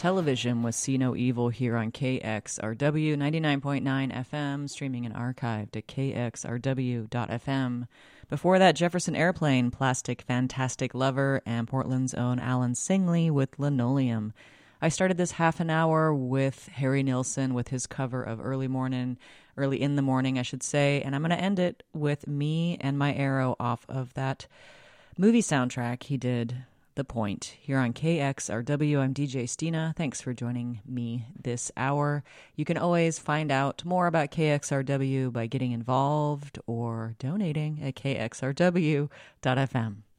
Television with See No Evil here on KXRW 99.9 FM, streaming and archived at kxrw.fm. Before that, Jefferson Airplane, Plastic Fantastic Lover, and Portland's own Alan Singley with Linoleum. I started this half an hour with Harry Nilsson with his cover of Early in the Morning, I should say, and I'm going to end it with Me and My Arrow off of that movie soundtrack he did, The Point. Here on KXRW, I'm DJ Stina. Thanks for joining me this hour. You can always find out more about KXRW by getting involved or donating at kxrw.fm.